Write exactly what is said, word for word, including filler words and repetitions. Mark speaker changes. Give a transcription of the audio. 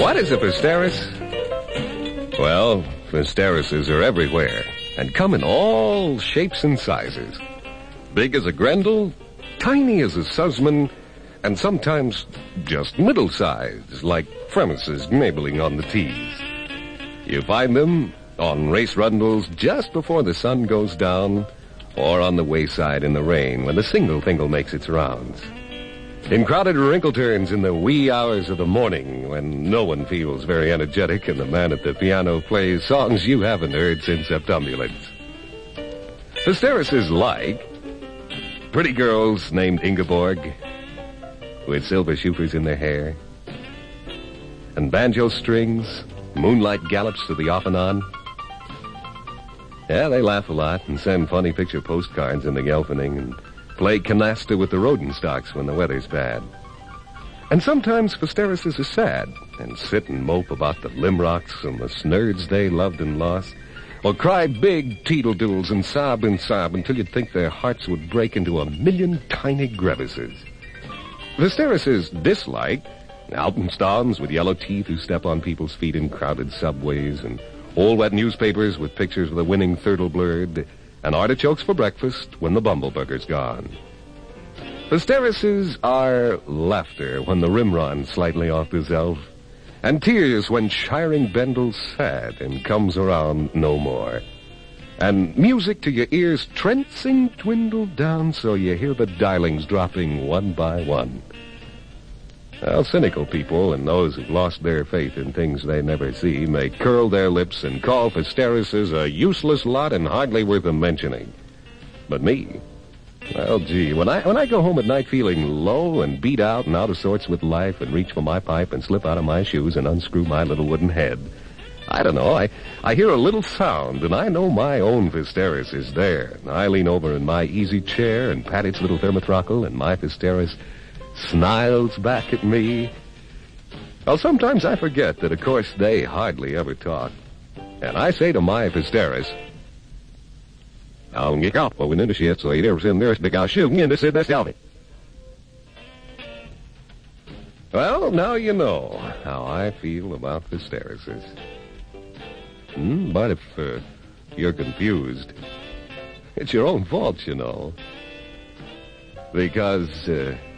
Speaker 1: What is a Fisteris? Well, Fisterises are everywhere and come in all shapes and sizes. Big as a Grendel, tiny as a Sussman, and sometimes just middle-sized, like Fremeses nibbling on the tees. You find them on race rundles just before the sun goes down, or on the wayside in the rain when the single-fingle makes its rounds. In crowded wrinkle turns in the wee hours of the morning when no one feels very energetic and the man at the piano plays songs you haven't heard since Septumbulance. Fisteris is like pretty girls named Ingeborg with silver shoofers in their hair and banjo strings, moonlight gallops to the off and on. Yeah, they laugh a lot and send funny picture postcards in the Gelfening and play canasta with the Rodenstocks when the weather's bad. And sometimes Fisterises are sad and sit and mope about the Limrocks and the snurds they loved and lost, or cry big teetle-doodles and sob and sob until you'd think their hearts would break into a million tiny crevices. Fisterises dislike alpenstons with yellow teeth who step on people's feet in crowded subways, and old wet newspapers with pictures of the winning turtle blurred, and artichokes for breakfast when the bumbleburger's gone. Fisterises are laughter when the rim runs slightly off the Zelf, and tears when shiring Bendel's sad and comes around no more, and music to your ears trancing dwindled down so you hear the darlings dropping one by one. Well, cynical people and those who've lost their faith in things they never see may curl their lips and call Fisterises a useless lot and hardly worth a mentioning. But me, well, gee, when I when I go home at night feeling low and beat out and out of sorts with life and reach for my pipe and slip out of my shoes and unscrew my little wooden head, I don't know, I, I hear a little sound and I know my own Fisteris is there. And I lean over in my easy chair and pat its little thermothrockle, and my Fisteris smiles back at me. Well, sometimes I forget that, of course, they hardly ever talk. And I say to my Fisteris, "I'll get out when in the shit, so you never send there, stick out shooting in this, that's Alvin." Well, now you know how I feel about Fisterises. Hmm, but if uh, you're confused, it's your own fault, you know. Because, uh,